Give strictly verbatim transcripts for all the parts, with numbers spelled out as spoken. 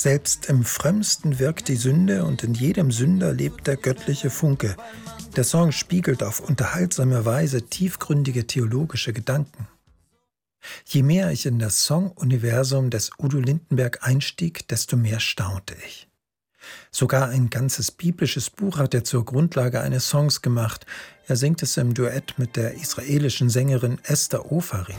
Selbst im Frömmsten wirkt die Sünde und in jedem Sünder lebt der göttliche Funke. Der Song spiegelt auf unterhaltsame Weise tiefgründige theologische Gedanken. Je mehr ich in das Song-Universum des Udo Lindenberg einstieg, desto mehr staunte ich. Sogar ein ganzes biblisches Buch hat er zur Grundlage eines Songs gemacht. Er singt es im Duett mit der israelischen Sängerin Esther Ofarim.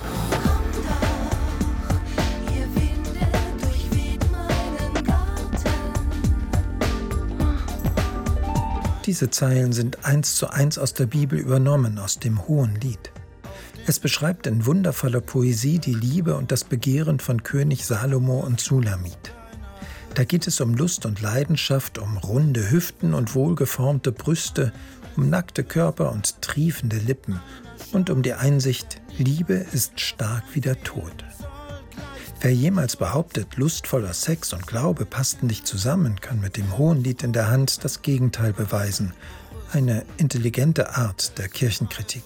Diese Zeilen sind eins zu eins aus der Bibel übernommen, aus dem Hohenlied. Es beschreibt in wundervoller Poesie die Liebe und das Begehren von König Salomo und Sulamit. Da geht es um Lust und Leidenschaft, um runde Hüften und wohlgeformte Brüste, um nackte Körper und triefende Lippen und um die Einsicht, Liebe ist stark wie der Tod. Wer jemals behauptet, lustvoller Sex und Glaube passten nicht zusammen, kann mit dem Hohenlied in der Hand das Gegenteil beweisen. Eine intelligente Art der Kirchenkritik.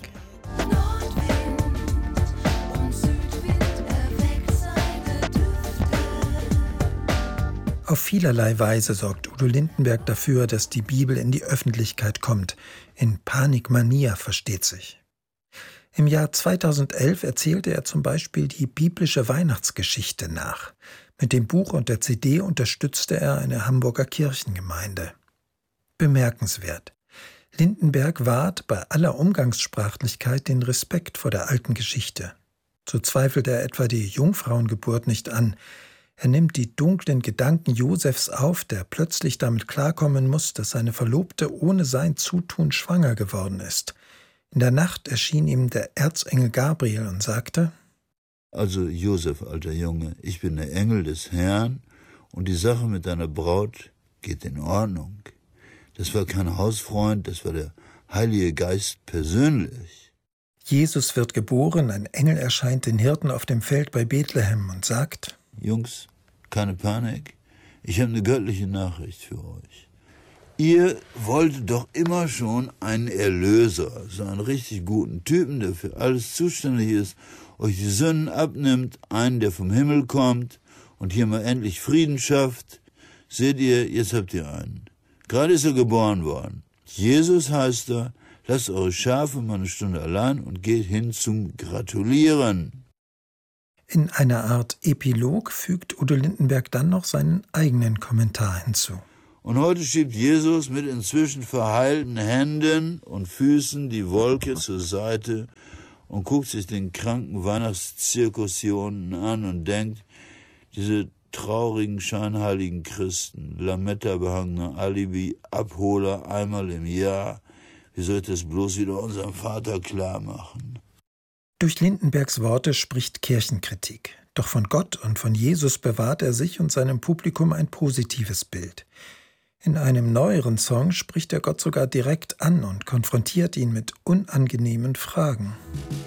Auf vielerlei Weise sorgt Udo Lindenberg dafür, dass die Bibel in die Öffentlichkeit kommt. In Panikmania versteht sich. Im Jahr zweitausendelf erzählte er zum Beispiel die biblische Weihnachtsgeschichte nach. Mit dem Buch und der C D unterstützte er eine Hamburger Kirchengemeinde. Bemerkenswert. Lindenberg wahrt bei aller Umgangssprachlichkeit den Respekt vor der alten Geschichte. So zweifelt er etwa die Jungfrauengeburt nicht an. Er nimmt die dunklen Gedanken Josefs auf, der plötzlich damit klarkommen muss, dass seine Verlobte ohne sein Zutun schwanger geworden ist. In der Nacht erschien ihm der Erzengel Gabriel und sagte: Also Josef, alter Junge, ich bin der Engel des Herrn und die Sache mit deiner Braut geht in Ordnung. Das war kein Hausfreund, das war der Heilige Geist persönlich. Jesus wird geboren, ein Engel erscheint den Hirten auf dem Feld bei Bethlehem und sagt: Jungs, keine Panik, ich habe eine göttliche Nachricht für euch. Ihr wolltet doch immer schon einen Erlöser, so einen richtig guten Typen, der für alles zuständig ist, euch die Sünden abnimmt, einen, der vom Himmel kommt und hier mal endlich Frieden schafft. Seht ihr, jetzt habt ihr einen. Gerade ist er geboren worden. Jesus heißt er, lasst eure Schafe mal eine Stunde allein und geht hin zum Gratulieren. In einer Art Epilog fügt Udo Lindenberg dann noch seinen eigenen Kommentar hinzu. Und heute schiebt Jesus mit inzwischen verheilten Händen und Füßen die Wolke zur Seite und guckt sich den kranken Weihnachtszirkus hier unten an und denkt, diese traurigen, scheinheiligen Christen, Lametta-behangene Alibi-Abholer einmal im Jahr, wie soll ich das bloß wieder unserem Vater klar machen? Durch Lindenbergs Worte spricht Kirchenkritik. Doch von Gott und von Jesus bewahrt er sich und seinem Publikum ein positives Bild. In einem neueren Song spricht er Gott sogar direkt an und konfrontiert ihn mit unangenehmen Fragen.